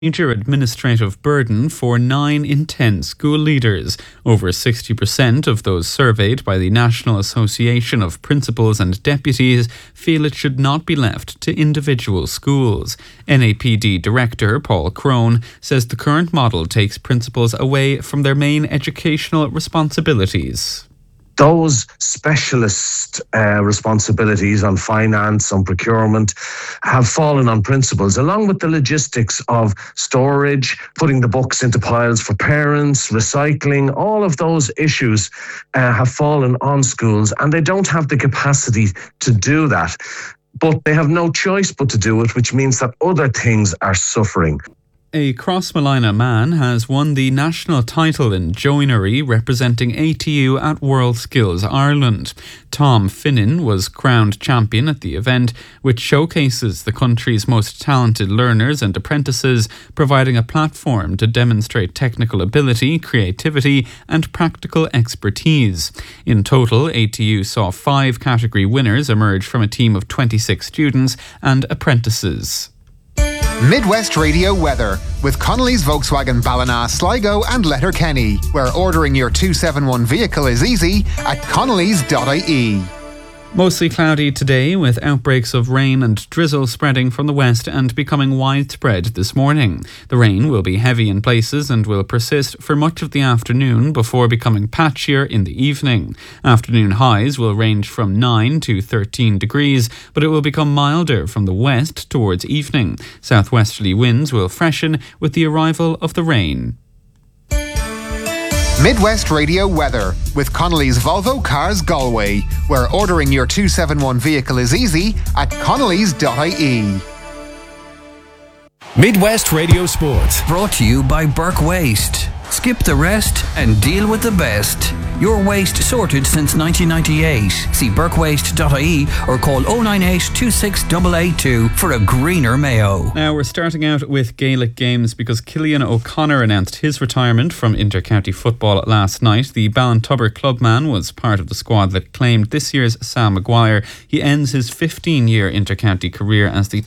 Major administrative burden for 9 in 10 school leaders. Over 60% of those surveyed by the National Association of Principals and Deputies feel it should not be left to individual schools. NAPD Director Paul Crone says the current model takes principals away from their main educational responsibilities. Those specialist responsibilities on finance, on procurement, have fallen on principals, along with the logistics of storage, putting the books into piles for parents, recycling. All of those issues have fallen on schools, and they don't have the capacity to do that. But they have no choice but to do it, which means that other things are suffering. A Crossmolina man has won the national title in joinery representing ATU at WorldSkills Ireland. Tom Finnan was crowned champion at the event, which showcases the country's most talented learners and apprentices, providing a platform to demonstrate technical ability, creativity and practical expertise. In total, ATU saw 5 category winners emerge from a team of 26 students and apprentices. Midwest Radio weather with Connolly's Volkswagen Ballina, Sligo and Letterkenny, where ordering your 271 vehicle is easy at connolly's.ie. Mostly cloudy today with outbreaks of rain and drizzle spreading from the west and becoming widespread this morning. The rain will be heavy in places and will persist for much of the afternoon before becoming patchier in the evening. Afternoon highs will range from 9 to 13 degrees, but it will become milder from the west towards evening. Southwesterly winds will freshen with the arrival of the rain. Midwest Radio weather with Connolly's Volvo Cars Galway, where ordering your 271 vehicle is easy at connolly's.ie. Midwest Radio Sport, brought to you by Burke Waste. Skip the rest and deal with the best. Your waste sorted since 1998. See burkewaste.ie or call 098 26882 for a greener Mayo. Now we're starting out with Gaelic games because Cillian O'Connor announced his retirement from inter-county football last night. The Ballintubber clubman was part of the squad that claimed this year's Sam Maguire. He ends his 15-year inter-county career as the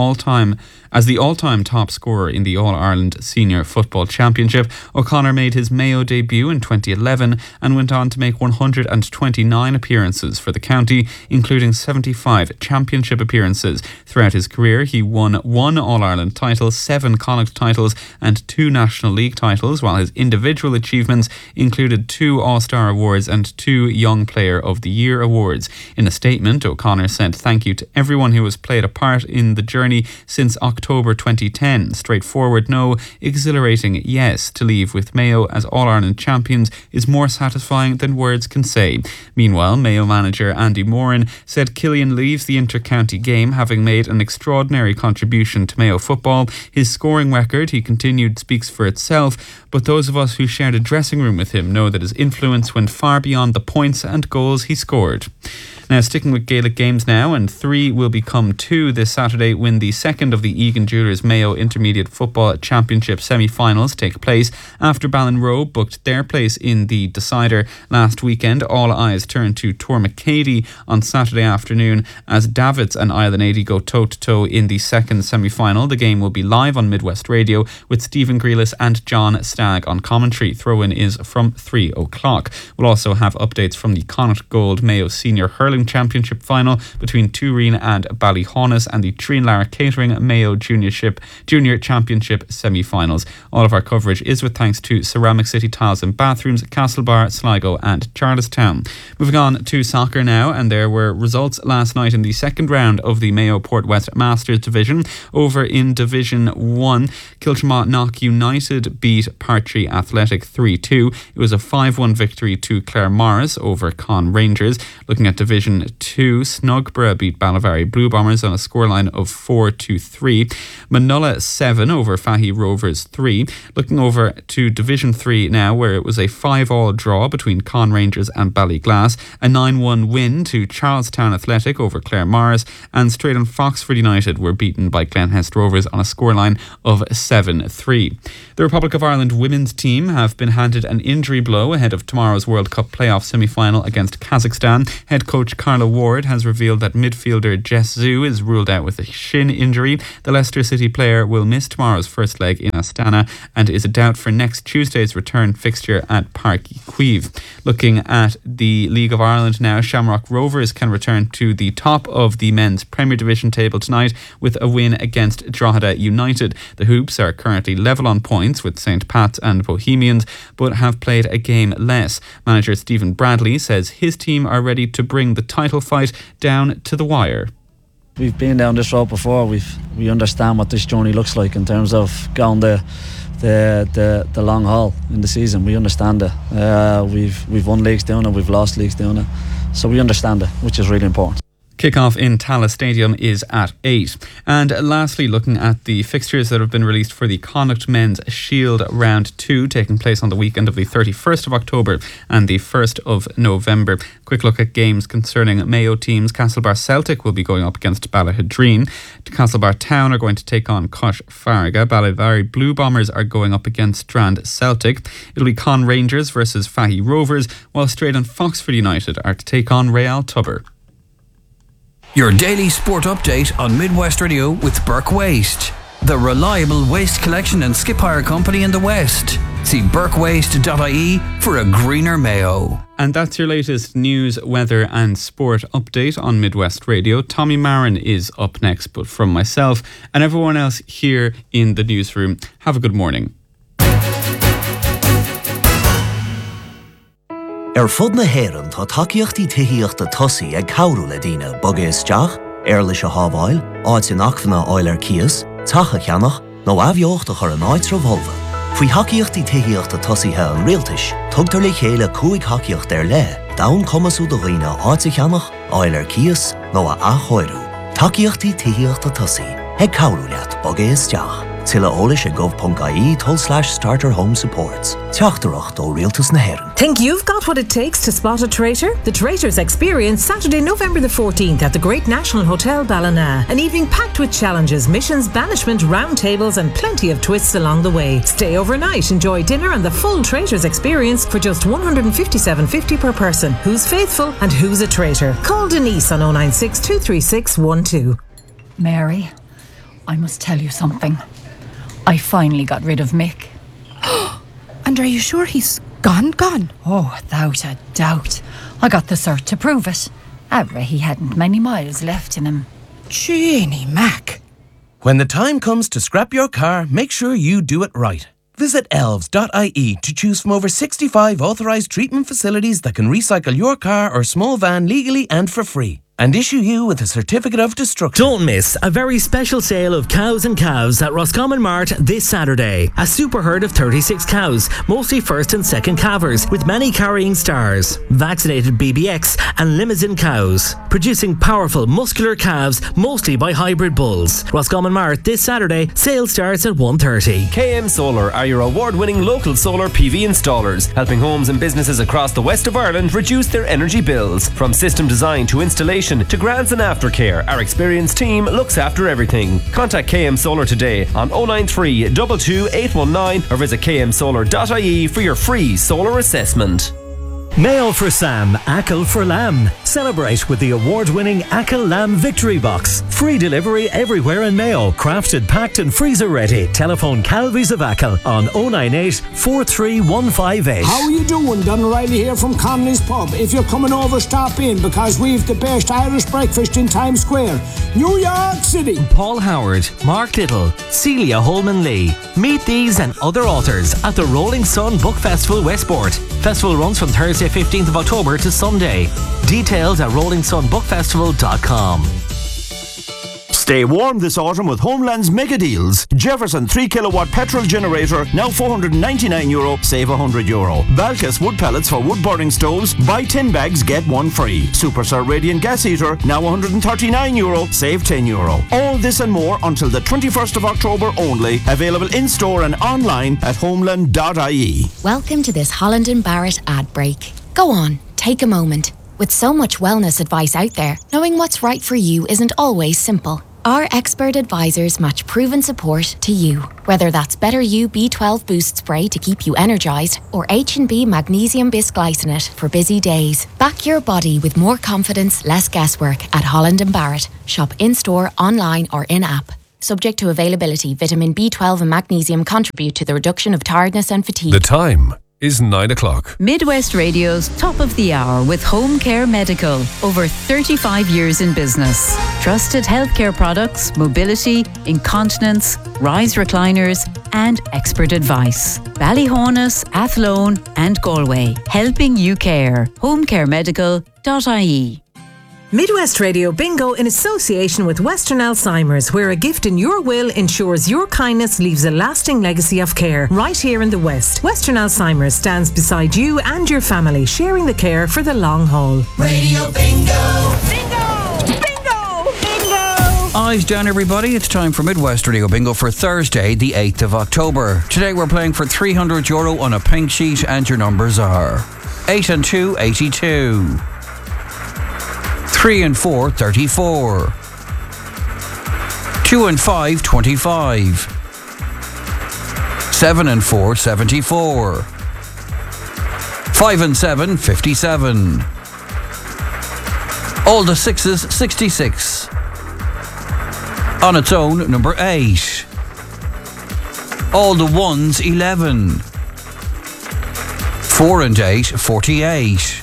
all-time top scorer in the All-Ireland Senior Football Championship. O'Connor made his Mayo debut in 2011 and went on to make 129 appearances for the county, including 75 championship appearances. Throughout his career, he won 1 All-Ireland title, 7 Connacht titles and 2 National League titles, while his individual achievements included 2 All-Star awards and 2 Young Player of the Year awards. In a statement, O'Connor sent thank you to everyone who has played a part in the journey since October 2010. Straightforward no, exhilarating yes. To leave with Mayo as All-Ireland champions is more satisfying than words can say. Meanwhile, Mayo manager Andy Moran said Cillian leaves the inter-county game having made an extraordinary contribution to Mayo football. His scoring record, he continued, speaks for itself, but those of us who shared a dressing room with him know that his influence went far beyond the points and goals he scored. Now, sticking with Gaelic games now, and 3 will become 2 this Saturday when the second of the Egan Jewellers Mayo Intermediate Football Championship semi-finals take place. After Ballinrobe booked their place in the decider last weekend, all eyes turn to Tormacady on Saturday afternoon as Davids and Island 80 go toe-to-toe in the second semi-final. The game will be live on Midwest Radio with Stephen Grealis and John Stagg on commentary. Throw-in is from 3 o'clock. We'll also have updates from the Connacht Gold Mayo Senior Hurling Championship final between Turin and Ballyhaunis and the Trinlara Catering Mayo Junior Championship semi-finals. All of our coverage is with thanks to Ceramic City Tiles and Bathrooms, Castlebar, Sligo and Charlestown. Moving on to soccer now, and there were results last night in the second round of the Mayo Port West Masters division. Over in Division 1, Kiltramagh Knock United beat Partry Athletic 3-2. It was a 5-1 victory to Clare Morris over Con Rangers. Looking at Division 2, Snugborough beat Ballavary Blue Bombers on a scoreline of 4-3. Manulla 7 over Fahy Rovers 3. Looking over to to Division 3 now, where it was a 5-all draw between Con Rangers and Ballyglass, a 9-1 win to Charlestown Athletic over Claremorris, and Straydon Foxford United were beaten by Glenhest Rovers on a scoreline of 7-3. The Republic of Ireland women's team have been handed an injury blow ahead of tomorrow's World Cup playoff semi-final against Kazakhstan. Head coach Carla Ward has revealed that midfielder Jess Zhu is ruled out with a shin injury. The Leicester City player will miss tomorrow's first leg in Astana and is a doubt for next Tuesday's return fixture at Parc Cuivre. Looking at the League of Ireland now, Shamrock Rovers can return to the top of the men's Premier Division table tonight with a win against Drogheda United. The Hoops are currently level on points with St. Pat's and Bohemians, but have played a game less. Manager Stephen Bradley says his team are ready to bring the title fight down to the wire. We've been down this road before. We understand what this journey looks like in terms of going the long haul in the season. We understand it. We've won leagues down it, we've lost leagues down it, so we understand it, which is really important. Kick-off in Tallaght Stadium is at 8. And lastly, looking at the fixtures that have been released for the Connacht Men's Shield Round 2, taking place on the weekend of the 31st of October and the 1st of November. Quick look at games concerning Mayo teams. Castlebar Celtic will be going up against Ballahidreen. Castlebar Town are going to take on Cosh Farraga. Ballivary Blue Bombers are going up against Strand Celtic. It'll be Con Rangers versus Fahy Rovers, while Straydon Foxford United are to take on Real Tubber. Your daily sport update on Midwest Radio with Burke Waste, the reliable waste collection and skip hire company in the West. See burkewaste.ie for a greener Mayo. And that's your latest news, weather and sport update on Midwest Radio. Tommy Marin is up next, but from myself and everyone else here in the newsroom, have a good morning. Fud na héireann tá takeíochtaí tithiíochta tosaí ag cabhrú le daoine boga isteach, leis a hábháil, áit in achmhanna áil cias, tacha cheannach, nó abheochta chur an áit Volva. Faoi takeíochtaí tithiíochta tosaithe an rialtais, tugtar le chéile 5 takeíocht le, dawn cumasú do dhaoine áit cheannach, áil cias, nó a achóirú. Takeíochtaí tithiíochta tosaí, ag cabhrú leat boga isteach. Tilla ólis at gov.ie/starter home supports. Teachtarach do Rialtas na Héireann. Think you've got what it takes to spot a traitor? The Traitors Experience, Saturday, November the 14th at the Great National Hotel Ballina. An evening packed with challenges, missions, banishment, roundtables and plenty of twists along the way. Stay overnight, enjoy dinner and the full Traitors Experience for just $157.50 per person. Who's faithful and who's a traitor? Call Denise on 096 236 12. Mary, I must tell you something. I finally got rid of Mick. And are you sure he's gone? Oh, without a doubt. I got the cert to prove it. He hadn't many miles left in him. Jeannie Mac. When the time comes to scrap your car, make sure you do it right. Visit elves.ie to choose from over 65 authorised treatment facilities that can recycle your car or small van legally and for free, and issue you with a certificate of destruction. Don't miss a very special sale of cows and calves at Roscommon Mart this Saturday. A super herd of 36 cows, mostly first and second calvers, with many carrying stars, vaccinated BBX and Limousin cows, producing powerful muscular calves, mostly by hybrid bulls. Roscommon Mart this Saturday. Sale starts at 1:30. KM Solar are your award-winning local solar PV installers, helping homes and businesses across the west of Ireland reduce their energy bills. From system design to installation to grants and aftercare, our experienced team looks after everything. Contact KM Solar today on 093 22 819 or visit kmsolar.ie for your free solar assessment. Mayo for Sam, Ackle for Lamb. Celebrate with the award-winning Ackle Lamb Victory Box. Free delivery everywhere in Mayo. Crafted, packed and freezer ready. Telephone Calvies of Ackle on 098 43158. How are you doing? Don O'Reilly here from Connolly's Pub. If you're coming over, stop in because we've the best Irish breakfast in Times Square, New York City. Paul Howard, Mark Little, Celia Holman Lee. Meet these and other authors at the Rolling Sun Book Festival Westport. Festival runs from Thursday 15th of October to Sunday. Details at rollingsunbookfestival.com. Stay warm this autumn with Homeland's mega deals. Jefferson 3 kilowatt petrol generator, now €499, save €100. Balkas wood pellets for wood burning stoves, buy 10 bags, get 1 free. Superstar radiant gas heater, now €139, save €10. All this and more until the 21st of October only. Available in store and online at homeland.ie. Welcome to this Holland & Barrett ad break. Go on, take a moment. With so much wellness advice out there, knowing what's right for you isn't always simple. Our expert advisors match proven support to you. Whether that's Better You B12 Boost Spray to keep you energised or H&B Magnesium Bisglycinate for busy days. Back your body with more confidence, less guesswork at Holland & Barrett. Shop in-store, online or in-app. Subject to availability, vitamin B12 and magnesium contribute to the reduction of tiredness and fatigue. The time is 9 o'clock. Midwest Radio's Top of the Hour with Home Care Medical. Over 35 years in business. Trusted healthcare products, mobility, incontinence, rise recliners, and expert advice. Ballyhonus, Athlone, and Galway. Helping you care. homecaremedical.ie. Midwest Radio Bingo in association with Western Alzheimer's, where a gift in your will ensures your kindness leaves a lasting legacy of care. Right here in the West, Western Alzheimer's stands beside you and your family, sharing the care for the long haul. Radio Bingo! Eyes down, everybody. It's time for Midwest Radio Bingo for Thursday, the 8th of October. Today we're playing for €300 on a pink sheet, and your numbers are 8 and 2, 82. 3 and 4, 34. 2 and 5, 25. 7 and 4, 74. 5 and 7, 57. All the sixes, 66. On its own, number 8. All the ones, 11. 4 and 8, 48.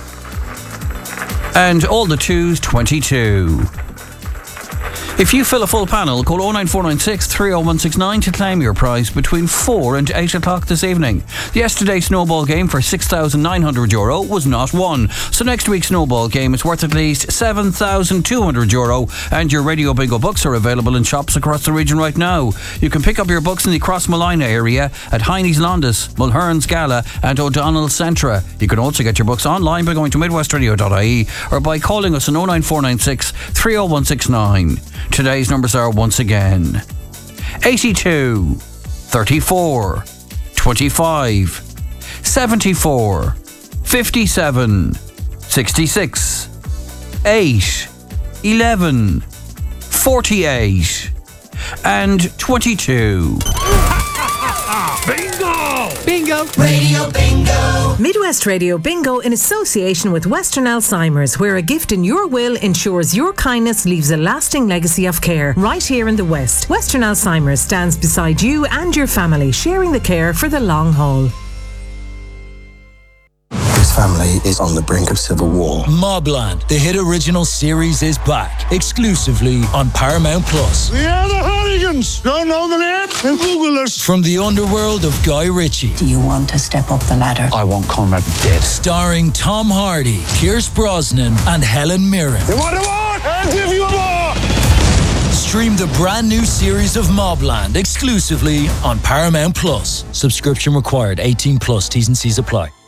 And all the twos, 22. If you fill a full panel, call 09496 30169 to claim your prize between 4 and 8 o'clock this evening. Yesterday's snowball game for €6,900 was not won, so next week's snowball game is worth at least €7,200, and your Radio Bingo books are available in shops across the region right now. You can pick up your books in the Crossmolina area at Heine's Londis, Mulherns Gala and O'Donnell's Centra. You can also get your books online by going to midwestradio.ie or by calling us on 09496 30169. Today's numbers are once again 82, 34, 25, 74, 57, 66, 8, 11, 48, and 22. Bingo! Bingo! Radio Bingo! Midwest Radio Bingo in association with Western Alzheimer's, where a gift in your will ensures your kindness leaves a lasting legacy of care. Right here in the West, Western Alzheimer's stands beside you and your family, sharing the care for the long haul. This family is on the brink of civil war. Mobland, the hit original series, is back exclusively on Paramount Plus. We are the Hooligans. Don't know the name? Then Google us. From the underworld of Guy Ritchie. Do you want to step up the ladder? I want Conrad dead. Starring Tom Hardy, Pierce Brosnan, and Helen Mirren. You want a more? I'll give you a more. Stream the brand new series of Mobland exclusively on Paramount Plus. Subscription required. 18 plus. T's and C's apply.